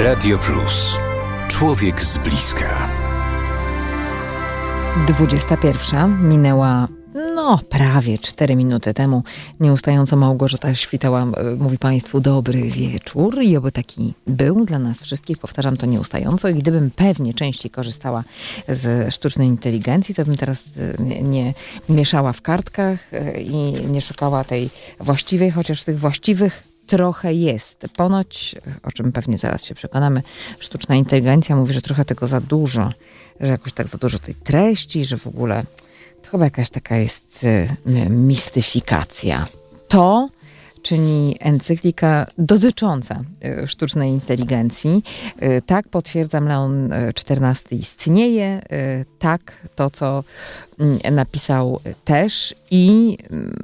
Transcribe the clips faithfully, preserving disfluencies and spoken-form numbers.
Radio Plus. Człowiek z bliska. dwudziesta pierwsza minęła no prawie cztery minuty temu. Nieustająco Małgorzata Świtała mówi Państwu dobry wieczór i oby taki był dla nas wszystkich. Powtarzam to nieustająco i gdybym pewnie częściej korzystała z sztucznej inteligencji, to bym teraz nie, nie mieszała w kartkach i nie szukała tej właściwej, chociaż tych właściwych trochę jest. Ponoć, o czym pewnie zaraz się przekonamy, sztuczna inteligencja mówi, że trochę tego za dużo, że jakoś tak za dużo tej treści, że w ogóle to chyba jakaś taka jest y, mistyfikacja. To czyni encyklika dotycząca y, sztucznej inteligencji. Y, tak, potwierdzam, Leon czternasty istnieje. Y, tak, to co y, napisał też i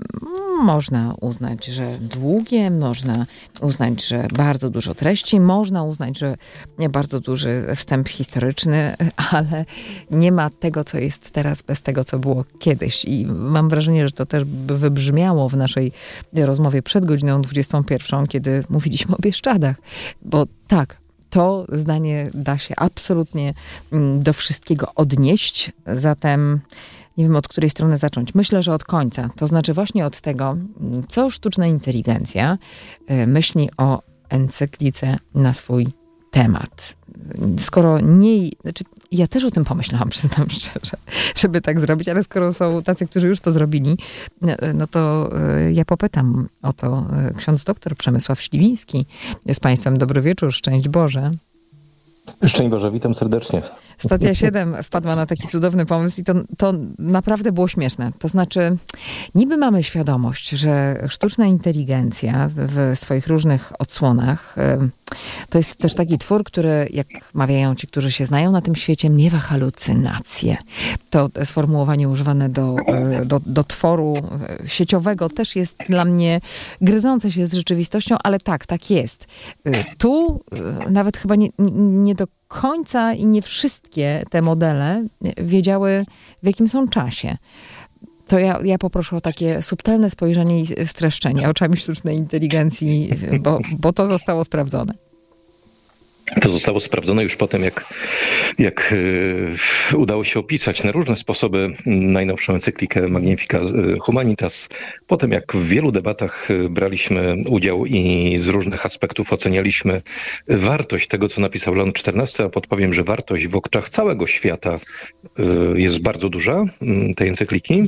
y, można uznać, że długie, można uznać, że bardzo dużo treści, można uznać, że bardzo duży wstęp historyczny, ale nie ma tego, co jest teraz bez tego, co było kiedyś. I mam wrażenie, że to też by wybrzmiało w naszej rozmowie przed godziną dwudziestą pierwszą, kiedy mówiliśmy o Bieszczadach. Bo tak, to zdanie da się absolutnie do wszystkiego odnieść. Zatem nie wiem, od której strony zacząć. Myślę, że od końca. To znaczy właśnie od tego, co sztuczna inteligencja myśli o encyklice na swój temat. Skoro nie... Znaczy, ja też o tym pomyślałam, przyznam szczerze, żeby tak zrobić, ale skoro są tacy, którzy już to zrobili, no to ja popytam o to ksiądz doktor Przemysław Śliwiński. Z Państwem dobry wieczór, szczęść Boże. Szczęść Boże, witam serdecznie. Stacja siedem wpadła na taki cudowny pomysł i to, to naprawdę było śmieszne. To znaczy, niby mamy świadomość, że sztuczna inteligencja w swoich różnych odsłonach to jest też taki twór, który, jak mawiają ci, którzy się znają na tym świecie, miewa halucynacje. To sformułowanie używane do, do, do tworu sieciowego też jest dla mnie gryzące się z rzeczywistością, ale tak, tak jest. Tu nawet chyba nie, nie do końca i nie wszystkie te modele wiedziały, w jakim są czasie. To ja, ja poproszę o takie subtelne spojrzenie i streszczenie oczami sztucznej inteligencji, bo, bo to zostało sprawdzone. To zostało sprawdzone już potem, jak, jak y, udało się opisać na różne sposoby najnowszą encyklikę Magnifica Humanitas. Potem, jak w wielu debatach braliśmy udział i z różnych aspektów ocenialiśmy wartość tego, co napisał Leon czternasty, a podpowiem, że wartość w oczach całego świata y, jest bardzo duża, y, tej encykliki.